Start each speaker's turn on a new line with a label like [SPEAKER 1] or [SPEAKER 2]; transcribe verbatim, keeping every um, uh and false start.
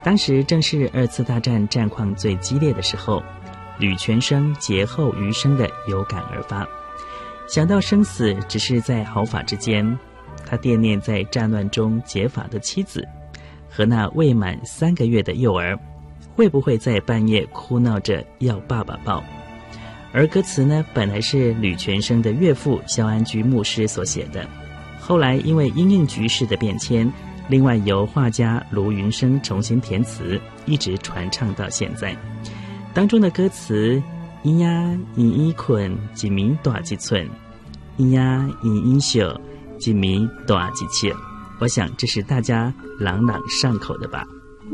[SPEAKER 1] 当时正是二次大战战况最激烈的时候，吕全生劫后余生的有感而发，想到生死只是在毫发之间，他惦念在战乱中劫法的妻子和那未满三个月的幼儿会不会在半夜哭闹着要爸爸抱。而歌词呢，本来是吕全生的岳父萧安居牧师所写的，后来因为因应局势的变迁，另外由画家卢云生重新填词，一直传唱到现在。当中的歌词咿呀咿咿困一米大一寸，咿呀咿咿笑一米大一尺，我想这是大家朗朗上口的吧。